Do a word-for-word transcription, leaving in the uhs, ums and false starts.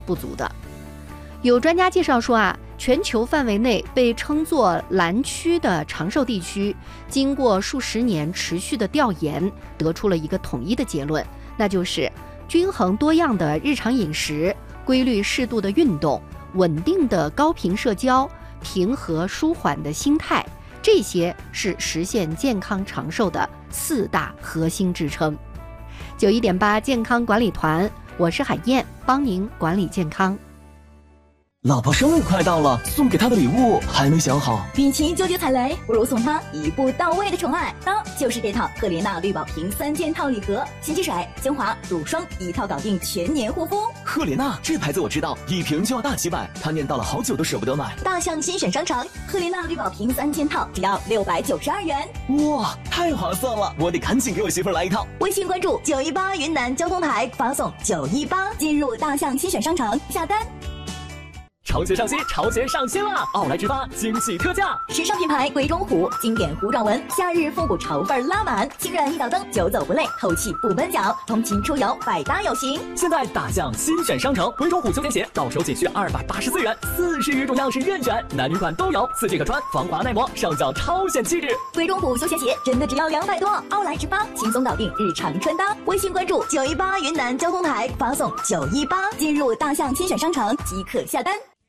不足的。有专家介绍说啊，全球范围内被称作蓝区的长寿地区，经过数十年持续的调研，得出了一个统一的结论，那就是均衡多样的日常饮食、规律适度的运动、稳定的高频社交、平和舒缓的心态，这些是实现健康长寿的四大核心支撑。九一点八健康管理团，我是海燕，帮您管理健康。 老婆生日快到了，送给她的礼物还没想好。 与其纠结踩雷，不如送她一步到位的宠爱。当就是这套赫莲娜绿宝瓶三件套礼盒，洗洁水、精华、乳霜一套搞定，全年护肤。 赫莲娜这牌子我知道，一瓶就要大几百，她念叨了好久都舍不得买。 大象新选商城，赫莲娜绿宝瓶三件套只要六百九十二元。 哇，太划算了！我得赶紧给我媳妇儿来一套。 微信关注九一八云南交通台，发送九一八进入大象新选商城下单。 潮鞋上新，潮鞋上新了！奥莱直发惊喜特价， 时尚品牌贵中虎经典弧状纹，夏日复古潮范拉满，轻软一脚蹬，久走不累，透气不闷脚，通勤出游百搭有型。 现在大象新选商城，贵中虎休闲鞋到手仅需二百八十四元，四十余种样式任选，男女款都有，四季可穿，防滑耐磨，上脚超显气质。 贵中虎休闲鞋真的只要两百多，奥莱直发轻松搞定日常穿搭。微信关注九一八云南交通台，发送九一八进入大象新选商城即可下单。